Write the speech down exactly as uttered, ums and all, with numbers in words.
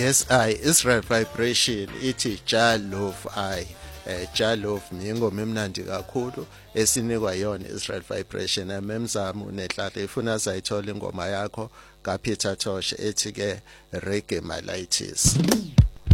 Yes, I Israel Vibration ithi Jah Love I eh Jah Love ingoma emnandi kakhulu esinikwa yona Israel Vibration ememzamo nehlala ifuna sayithola ingoma yakho kaPeter Tosh ethi ke Reggae My Lighties.